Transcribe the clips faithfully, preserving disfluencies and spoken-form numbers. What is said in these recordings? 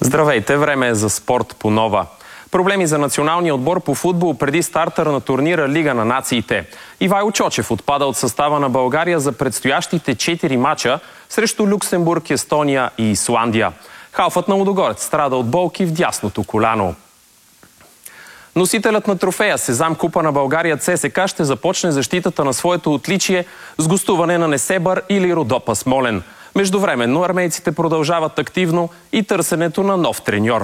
Здравейте, време е за спорт по нова. Проблеми за националния отбор по футбол преди стартър на турнира Лига на нациите. Ивайло Чочев отпада от състава на България за предстоящите четири мача срещу Люксембург, Естония и Исландия. Халфът на Лудогорец страда от болки в дясното коляно. Носителят на трофея Сезам Купа на България ЦСКА ще започне защитата на своето отличие с гостуване на Несебър или Родопа Смолен. Междувременно армейците продължават активно и търсенето на нов треньор.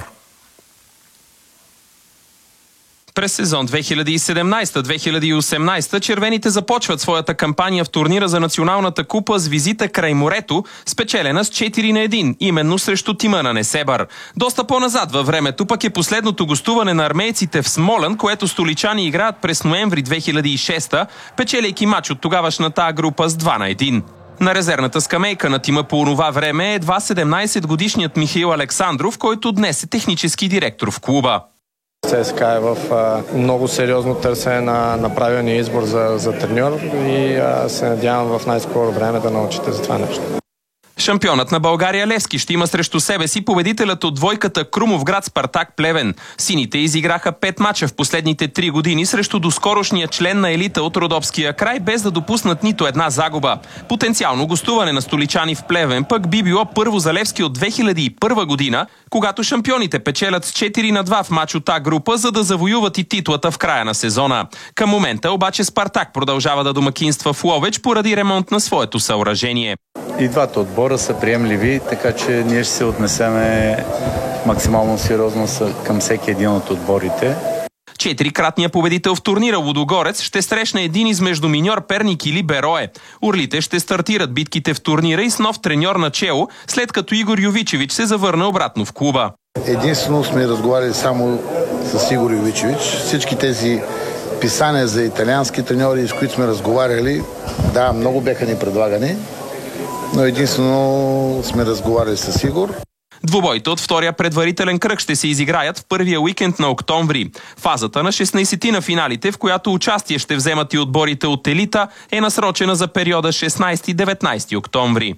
През сезон две хиляди и седемнадесета - две хиляди и осемнадесета червените започват своята кампания в турнира за националната купа с визита край морето, спечелена с четири на едно, именно срещу тима на Несебър. Доста по-назад във времето пък е последното гостуване на армейците в Смолян, което столичани играят през ноември две хиляди и шеста, печелейки мач от тогавашната група с два на едно. На резервната скамейка на тима по онова време е едва седемнадесетгодишният Михаил Александров, който днес е технически директор в клуба. ЦСКА е в а, много сериозно търсене на, на правилния избор за, за треньор и а, се надявам в най-скоро време да научите за това нещо. Шампионът на България Левски ще има срещу себе си победителят от двойката Крумовград Спартак Плевен. Сините изиграха пет мача в последните три години срещу доскорошния член на елита от Родопския край, без да допуснат нито една загуба. Потенциално гостуване на столичани в Плевен пък би било първо за Левски от две хиляди и първа година, когато шампионите печелят с четири на два в мач от А група, за да завоюват и титлата в края на сезона. Към момента обаче Спартак продължава да домакинства в Ловеч поради ремонт на своето съоръжение. И двата отбора са приемливи, така че ние ще се отнесеме максимално сериозно към всеки един от отборите. Четирикратният победител в турнира Лудогорец ще срещне един измежду Миньор Перник или Берое. Орлите ще стартират битките в турнира и с нов треньор начело, след като Игор Йовичевич се завърна обратно в клуба. Единствено сме разговаряли само с Игор Йовичевич. Всички тези писания за италиански треньори, с които сме разговаряли, да, много бяха ни предлагани, но единствено сме разговаряли с Игор. Двубоите от втория предварителен кръг ще се изиграят в първия уикенд на октомври. Фазата на шестнадесети на финалите, в която участие ще вземат и отборите от елита, е насрочена за периода шестнадесети - деветнадесети октомври.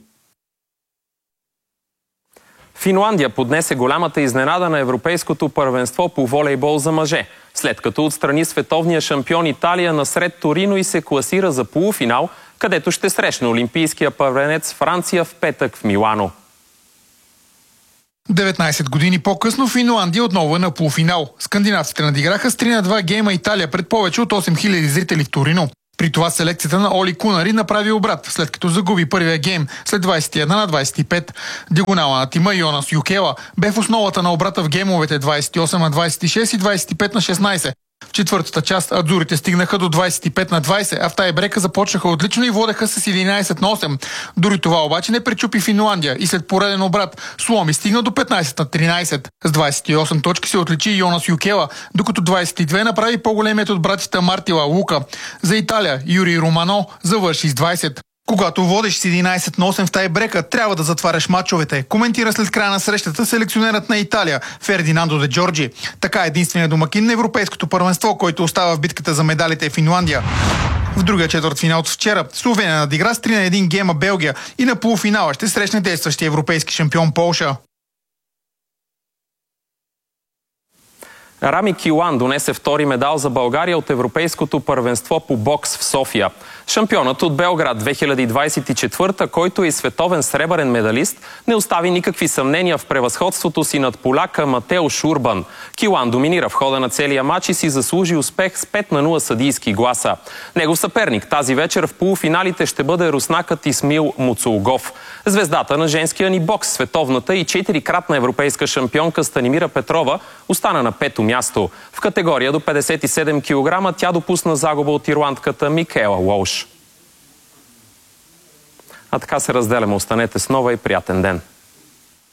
Финландия поднесе голямата изненада на Европейското първенство по волейбол за мъже, след като отстрани световния шампион Италия насред Торино и се класира за полуфинал, където ще срещне олимпийския първенец Франция в петък в Милано. деветнадесет години по-късно Финландия отново е на полуфинал. Скандинавците надиграха с три на два гейма Италия пред повече от осем хиляди зрители в Торино. При това селекцията на Оли Кунари направи обрат, след като загуби първия гейм след двадесет и едно на двадесет и пет. Диагонала на тима Йонас Юкела бе в основата на обрата в геймовете двадесет и осем на двадесет и шест и двадесет и пет на шестнадесет. В четвъртата част адзурите стигнаха до двадесет и пет на двадесет, а в тайбрека започнаха отлично и водеха с единадесет на осем. Дори това обаче не пречупи Финландия и след пореден обрат Сломи стигна до петнадесет на тринадесет. С двадесет и осем точки се отличи Йонас Юкела, докато двадесет и две направи по-големият от братята Мартила Лука. За Италия Юрий Романо завърши с двадесет. Когато водиш с единадесет на осем в тайбрека, трябва да затваряш мачовете, коментира след края на срещата селекционерът на Италия Фердинандо де Джорджи. Така е единственият домакин на Европейското първенство, който остава в битката за медалите е Финландия. В другия четвъртфинал от вчера Словения надигра с три на едно гейма Белгия и на полуфинала ще срещне действащия европейски шампион Полша. Рами Килан донесе втори медал за България от Европейското първенство по бокс в София. Шампионът от Белград две хиляди двадесет и четвърта, който е и световен сребърен медалист, не остави никакви съмнения в превъзходството си над поляка Матеуш Урбан. Килан доминира в хода на целия матч и си заслужи успех с пет на нула съдийски гласа. Негов съперник тази вечер в полуфиналите ще бъде руснакът Исмил Муцулгов. Звездата на женския ни бокс, световната и четирикратна европейска шампионка Станимира Петрова остана на пето място. В категория до петдесет и седем килограма тя допусна загуба от ирландката Микела Уолш. А така се разделяме. Останете с нова и приятен ден.